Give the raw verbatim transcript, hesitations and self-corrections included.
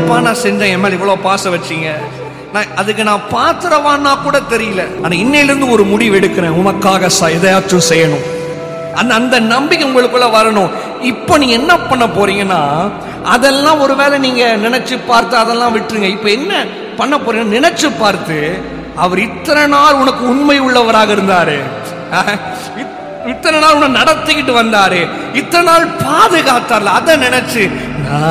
என்னப்பா நான் செஞ்சேன், என் மேல இவ்வளவு பாசம் வச்சீங்க, நான் அதுக்கு நான் பாத்திரவான்னா கூட தெரியல, ஆனா இன்னையிலிருந்து ஒரு முடிவு எடுக்கிறேன், உனக்காக எதையாச்சும் செய்யணும். அந்த அந்த நம்பிக்கை உங்களுக்குள்ள வரணும். இப்ப நீங்க என்ன பண்ண போறீங்கன்னா, அதெல்லாம் ஒருவேளை நீங்க நினைச்சு பார்த்து அதெல்லாம் விட்டுருங்க. இப்ப என்ன பண்ண போறீங்க, நினைச்சு பார்த்து அவர் இத்தனை நாள் உனக்கு உண்மை உள்ளவராக இருந்தாரு, இத்தனை நாள் உன்னை நடத்திக்கிட்டு வந்தாரு, இத்தனை நாள் பாதுகாத்தார்ல, அதை நினைச்சு